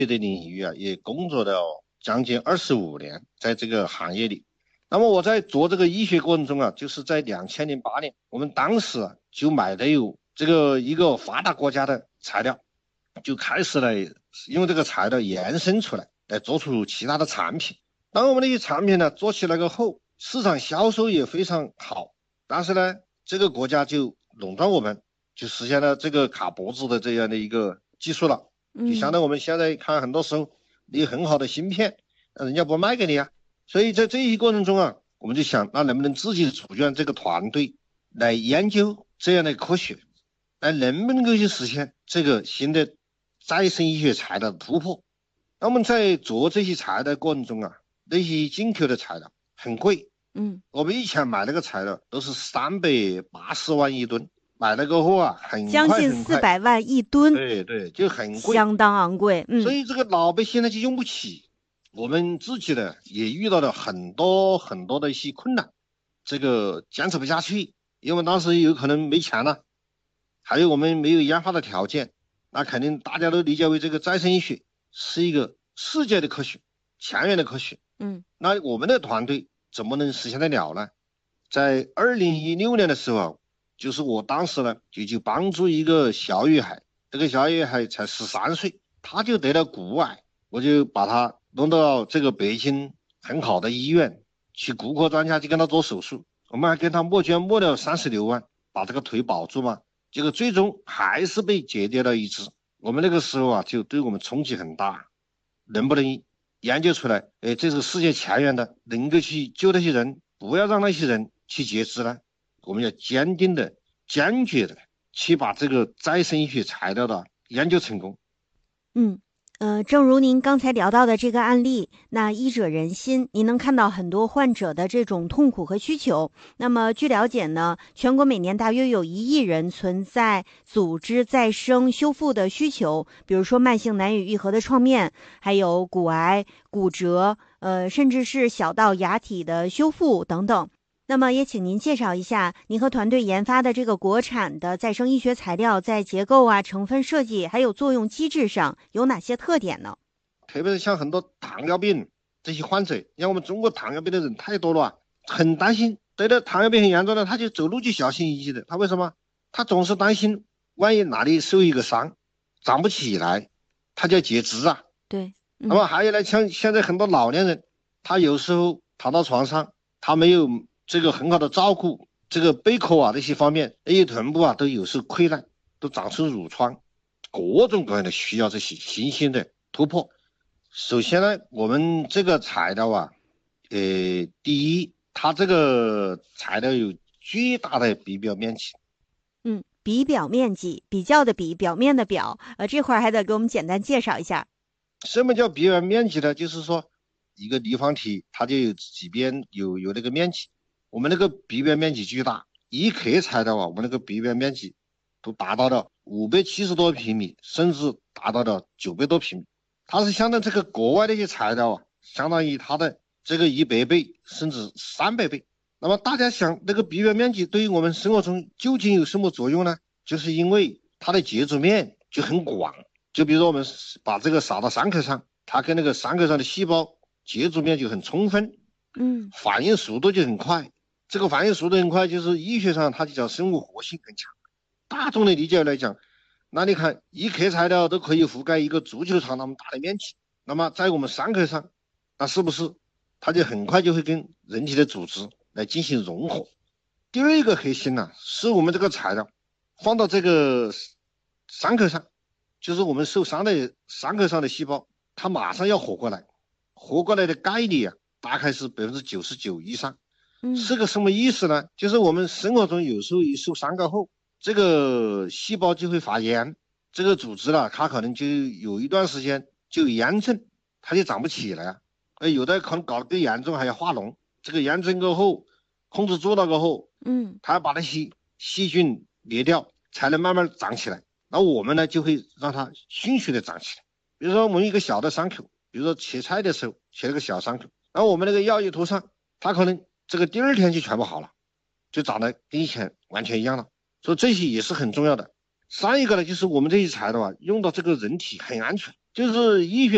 的领域啊，也工作了将近25年，在这个行业里。那么我在做这个医学过程中啊，就是在2008年，我们当时啊就买的有这个一个发达国家的材料，就开始来用这个材料延伸出来，来做出其他的产品。当我们的一些产品呢做起来个后，市场销售也非常好，但是呢，这个国家就垄断我们，就实现了这个卡脖子的这样的一个技术了。就相当于我们现在看很多时候，你有很好的芯片，人家不卖给你啊。所以在这一过程中啊，我们就想，那能不能自己组建这个团队来研究这样的科学，来能不能够去实现这个新的再生医学材料的突破。那我们在做这些材料过程中啊，那些进口的材料很贵，我们以前买那个材料都是380万一吨，买了过后啊，很快将近400万一吨， 对，就很贵， 相当昂贵。 所以这个老百姓呢就用不起。我们自己呢也遇到了很多的一些困难，这个坚持不下去，因为当时有可能没钱了，还有我们没有研发的条件，那肯定大家都理解为这个再生医学是一个世界的科学，前沿的科学。那我们的团队怎么能实现得了呢？在2016年的时候，就是我当时呢就帮助一个小女孩，这个小女孩才13岁，她就得了骨癌，我就把她弄到这个北京很好的医院去，骨科专家去跟她做手术，我们还跟她募捐募了36万，把这个腿保住嘛。结果最终还是被截掉了一只。我们那个时候啊，就对我们冲击很大，能不能研究出来，这是世界前沿的，能够去救那些人，不要让那些人去截肢呢？我们要坚定的、坚决的去把这个再生医学材料的研究成功。 正如您刚才聊到的这个案例，那医者仁心，您能看到很多患者的这种痛苦和需求。那么据了解呢，全国每年大约有1亿人存在组织再生修复的需求，比如说慢性难以愈合的创面，还有骨癌、骨折，甚至是小到牙体的修复等等。那么也请您介绍一下您和团队研发的这个国产的再生医学材料在结构啊、成分设计还有作用机制上有哪些特点呢？ 特别是像很多糖尿病这些患者，像我们中国糖尿病的人太多了，很担心得了糖尿病很严重的，他就走路就小心翼翼的。他为什么？他总是担心万一哪里受一个伤长不起来，他就要截肢啊。 对， 那么还有呢，像现在很多老年人，他有时候躺到床上，他没有这个很好的照顾这个背壳啊这些方面，那些臀部啊都有时候溃烂，都长出褥疮，各种各样的需要这些新兴的突破。首先呢，我们这个材料啊，第一，它这个材料有巨大的比表面积。 比表面积，比较的比，表面的表，这块还得给我们简单介绍一下。 什么叫比表面积呢？就是说一个立方体它就有几边有那个面积，我们那个比表面积巨大，1克材料啊，我们那个比表面积都达到了570多平米，甚至达到了900多平米。它是相当于这个国外的一些材料啊，相当于它的这个100倍甚至300倍。那么大家想，那个比表面积对于我们生活中究竟有什么作用呢？就是因为它的接触面就很广，就比如说我们把这个撒到伤口上，它跟那个伤口上的细胞接触面就很充分，反应速度就很快。这个反应速度很快，就是医学上它就叫生物活性很强。大众的理解来讲，那你看1克材料都可以覆盖一个足球场那么大的面积，那么在我们伤口上，那是不是它就很快就会跟人体的组织来进行融合？第二一个核心呢，是我们这个材料放到这个伤口上，就是我们受伤的伤口上的细胞，它马上要活过来，活过来的概率啊，大概是99%以上。是个什么意思呢？就是我们生活中有时候一受伤过后，这个细胞就会发炎，这个组织了，它可能就有一段时间就有炎症，它就长不起来啊。有的可能搞得更严重，还要化脓。这个炎症过后控制住了过后，它要把那些细菌灭掉，才能慢慢长起来。那我们呢，就会让它迅速的长起来。比如说我们一个小的伤口，比如说切菜的时候切了个小伤口，然后我们那个药一涂上，它可能这个第2天就全部好了，就长得跟以前完全一样了。所以这些也是很重要的。上一个呢，就是我们这些材料啊，用到这个人体很安全，就是医学